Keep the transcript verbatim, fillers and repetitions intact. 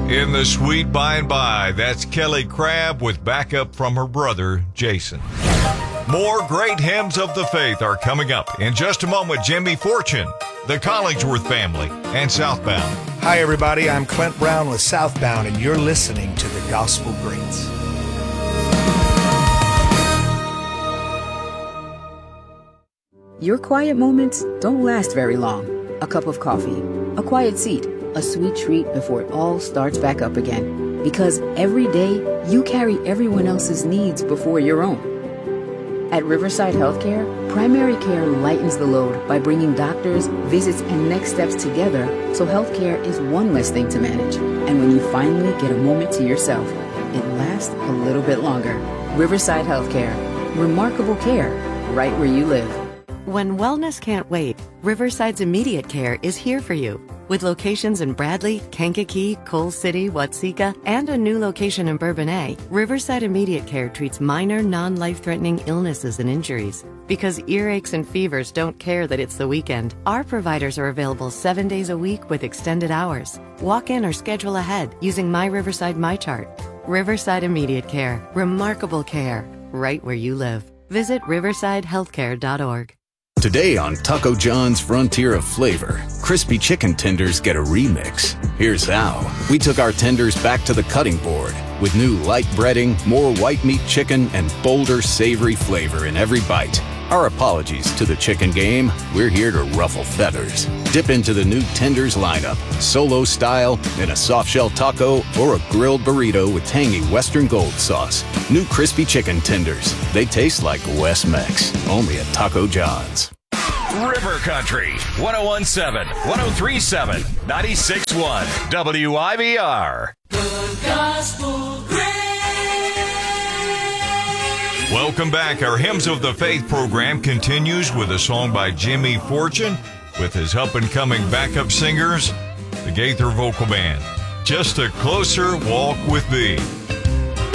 In the sweet by and by, that's Kelly Crabb with backup from her brother, Jason. More great hymns of the faith are coming up. In just a moment, Jimmy Fortune, the Collingsworth family, and Southbound. Hi, everybody. I'm Clint Brown with Southbound, and you're listening to the Gospel Greats. Your quiet moments don't last very long. A cup of coffee, a quiet seat, a sweet treat before it all starts back up again. Because every day, you carry everyone else's needs before your own. At Riverside Healthcare, primary care lightens the load by bringing doctors, visits, and next steps together so healthcare is one less thing to manage. And when you finally get a moment to yourself, it lasts a little bit longer. Riverside Healthcare. Remarkable care right where you live. When wellness can't wait, Riverside's Immediate Care is here for you. With locations in Bradley, Kankakee, Coal City, Watseka, and a new location in Bourbonnais, Riverside Immediate Care treats minor, non-life-threatening illnesses and injuries. Because earaches and fevers don't care that it's the weekend, our providers are available seven days a week with extended hours. Walk in or schedule ahead using My Riverside MyChart. Riverside Immediate Care. Remarkable care right where you live. Visit riverside healthcare dot org. Today on Taco John's Frontier of Flavor, crispy chicken tenders get a remix. Here's how. We took our tenders back to the cutting board with new light breading, more white meat chicken, and bolder savory flavor in every bite. Our apologies to the chicken game. We're here to ruffle feathers. Dip into the new tenders lineup, solo style, in a soft shell taco, or a grilled burrito with tangy Western Gold sauce. New crispy chicken tenders. They taste like West Mex. Only at Taco John's. River Country, one oh one point seven, one oh three point seven, ninety-six point one, W I B R. The Gospel Great. Welcome back. Our Hymns of the Faith program continues with a song by Jimmy Fortune with his up-and-coming backup singers, the Gaither Vocal Band. Just a Closer Walk with Thee.